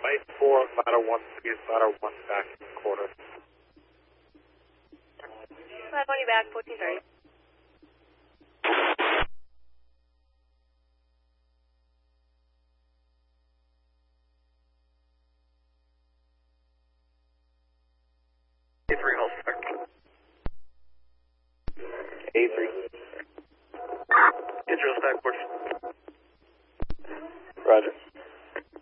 Flight 4, ladder 1, please, ladder 1 back in the quarter. Ladder 20 back, 1430. A3, hold spectrum. A3.